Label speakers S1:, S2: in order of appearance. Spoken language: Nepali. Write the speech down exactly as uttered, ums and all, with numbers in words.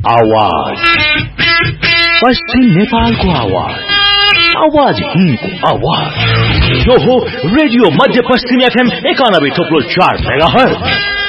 S1: आवाज पश्चिम नेपालको आवाज आवाज हिन्दको आवाज यो हो रेडियो मध्य पश्चिम एफएम एकानब्बे थोप्लो चार मेगाहर्ज